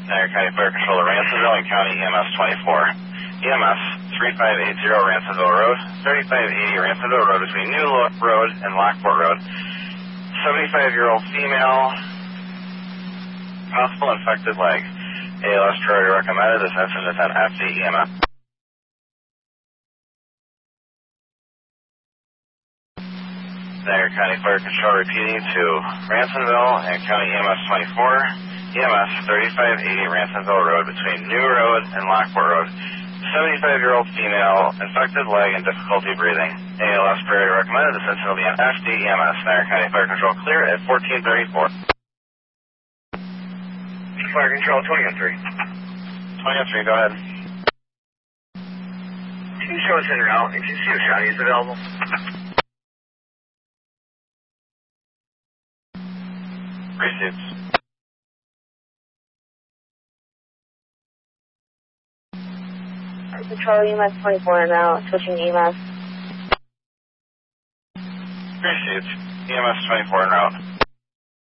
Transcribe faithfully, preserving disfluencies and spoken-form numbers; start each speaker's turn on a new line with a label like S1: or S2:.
S1: Niagara County Fire Control to Ransomville and County E M S twenty-four. E M S thirty-five eighty Ransomville Road, thirty-five eighty Ransomville Road between New Road and Lockport Road. seventy-five-year-old female, possible infected leg. A L S priority recommended. This incident is on F D E M S. Niagara County Fire Control repeating to Ransomville and County E M S twenty-four. E M S thirty-five eighty Ransomville Road between New Road and Lockport Road. seventy-five-year-old female, infected leg and difficulty breathing. A L S priority recommended. This incident will be on F D E M S. Niagara County Fire Control clear at fourteen thirty-four. Fire Control twenty oh three. twenty oh three, go ahead. Can you show us in route? Can you see if Shotty is available? Received.
S2: Control E M S twenty-four and now switching E M S.
S1: Received. E M S twenty-four en route.